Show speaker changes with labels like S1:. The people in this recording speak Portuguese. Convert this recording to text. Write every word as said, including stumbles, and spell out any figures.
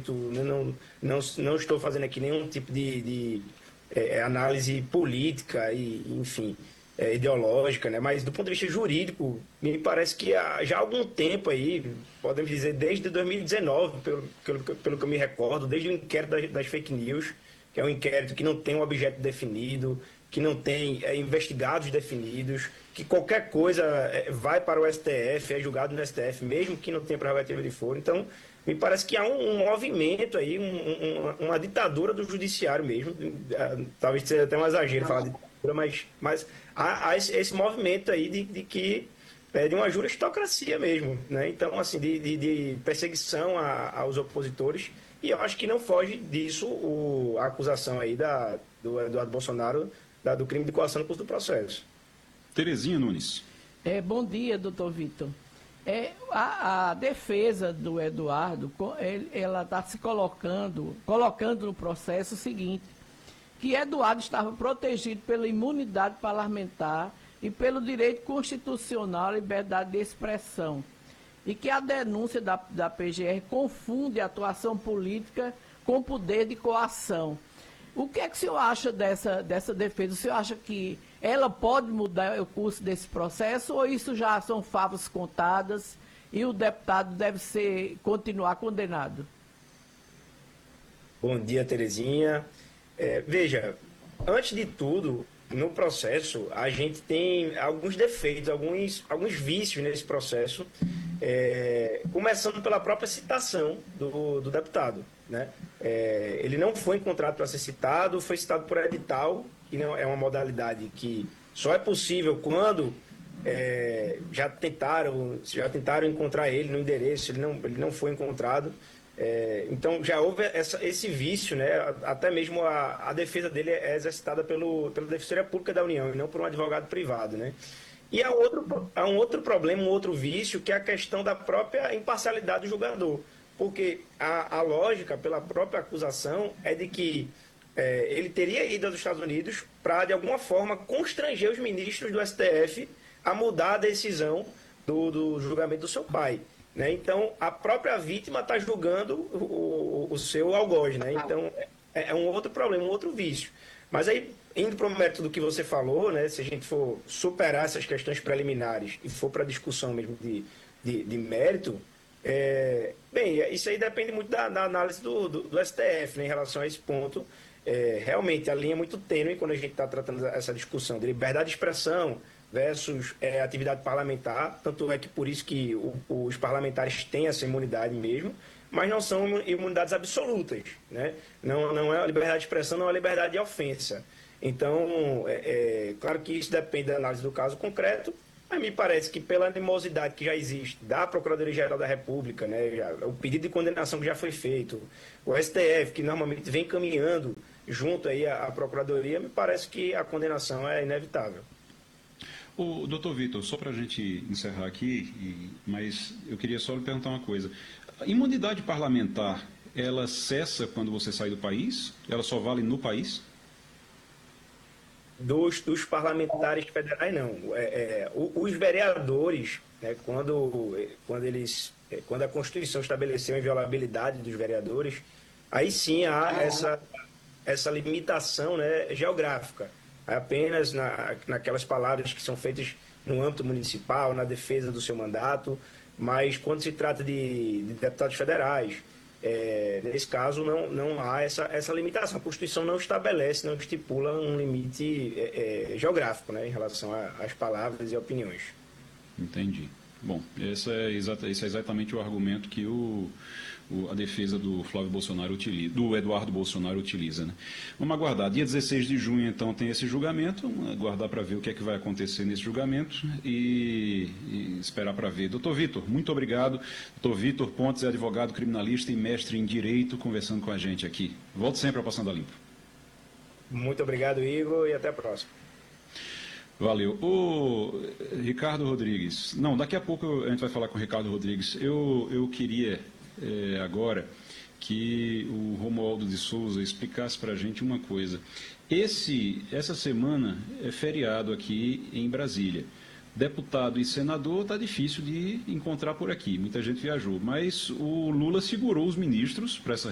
S1: julgamento, não, não, não estou fazendo aqui nenhum tipo de, de é, análise política e, enfim, é, ideológica, né? Mas do ponto de vista jurídico, me parece que há, já há algum tempo aí, podemos dizer desde dois mil e dezenove, pelo, pelo, pelo que eu me recordo, desde o inquérito das, das fake news, que é um inquérito que não tem um objeto definido, que não tem é, investigados definidos, que qualquer coisa é, vai para o S T F, é julgado no S T F, mesmo que não tenha prerrogativa de foro. Então, me parece que há um, um movimento aí, um, um, uma ditadura do judiciário mesmo. Talvez seja até um exagero falar de ditadura, mas, mas há, há esse, esse movimento aí de, de que é de uma juristocracia mesmo, né? Então, assim, de, de, de perseguição a, aos opositores. E eu acho que não foge disso o, a acusação aí da, do Eduardo Bolsonaro da, do crime de coação no curso do processo.
S2: Terezinha Nunes.
S3: É, bom dia, doutor Vitor. É, a, a defesa do Eduardo, ele, ela está se colocando, colocando no processo o seguinte, que Eduardo estava protegido pela imunidade parlamentar e pelo direito constitucional à liberdade de expressão, e que a denúncia da, da P G R confunde a atuação política com poder de coação. O que é que o senhor acha dessa, dessa defesa? O senhor acha que ela pode mudar o curso desse processo ou isso já são favas contadas e o deputado deve ser, continuar condenado?
S1: Bom dia, Terezinha. É, veja, antes de tudo, no processo, a gente tem alguns defeitos, alguns, alguns vícios nesse processo, é, começando pela própria citação do, do deputado, né? É, ele não foi encontrado para ser citado, foi citado por edital, que não é uma modalidade que só é possível quando é, já tentaram já tentaram encontrar ele no endereço, ele não, ele não foi encontrado. É, então já houve essa, esse vício, né? Até mesmo a, a defesa dele é exercitada pelo, pela Defensoria Pública da União e não por um advogado privado, né? E há, outro, há um outro problema, um outro vício, que é a questão da própria imparcialidade do julgador. Porque a, a lógica, pela própria acusação, é de que é, ele teria ido aos Estados Unidos para, de alguma forma, constranger os ministros do S T F a mudar a decisão do, do julgamento do seu pai, né? Então, a própria vítima está julgando o, o, o seu algoz, né? Então, é, é um outro problema, um outro vício. Mas aí, indo para o mérito do que você falou, né? Se a gente for superar essas questões preliminares e for para a discussão mesmo de, de, de mérito, é, bem, isso aí depende muito da, da análise do, do, do S T F, né, em relação a esse ponto. É, realmente, a linha é muito tênue quando a gente está tratando essa discussão de liberdade de expressão versus é, atividade parlamentar, tanto é que por isso que o, os parlamentares têm essa imunidade mesmo, mas não são imunidades absolutas, né? Não, não é a liberdade de expressão, não é a liberdade de ofensa. Então, é, é claro que isso depende da análise do caso concreto, mas me parece que pela animosidade que já existe da Procuradoria-Geral da República, né, já, o pedido de condenação que já foi feito, o S T F, que normalmente vem caminhando junto aí à, à Procuradoria, me parece que a condenação é inevitável.
S2: O doutor Vitor, só para a gente encerrar aqui, e, mas eu queria só lhe perguntar uma coisa. A imunidade parlamentar, ela cessa quando você sai do país? Ela só vale no país?
S1: Dos, dos parlamentares federais, não. É, é, os vereadores, né, quando, quando, eles, quando a Constituição estabeleceu a inviolabilidade dos vereadores, aí sim há essa, essa limitação, né, geográfica. Apenas na, naquelas palavras que são feitas no âmbito municipal, na defesa do seu mandato, mas quando se trata de, de deputados federais, é, nesse caso não, não há essa, essa limitação. A Constituição não estabelece, não estipula um limite é, é, geográfico, né, em relação às palavras e opiniões.
S2: Entendi. Bom, esse é, exata, esse é exatamente o argumento que o, o, a defesa do Flávio Bolsonaro utiliza, do Eduardo Bolsonaro utiliza, né? Vamos aguardar. Dia dezesseis de junho, então, tem esse julgamento. Vamos aguardar para ver o que é que vai acontecer nesse julgamento e, e esperar para ver. Doutor Vitor, muito obrigado. Doutor Vitor Pontes é advogado criminalista e mestre em Direito, conversando com a gente aqui. Volte sempre ao Passando a Limpo.
S1: Muito obrigado, Igor, e até a próxima.
S2: Valeu. O Ricardo Rodrigues. Não, daqui a pouco a gente vai falar com o Ricardo Rodrigues. Eu, eu queria é, agora que o Romualdo de Souza explicasse para a gente uma coisa. Esse, essa semana é feriado aqui em Brasília. Deputado e senador está difícil de encontrar por aqui. Muita gente viajou. Mas o Lula segurou os ministros para essa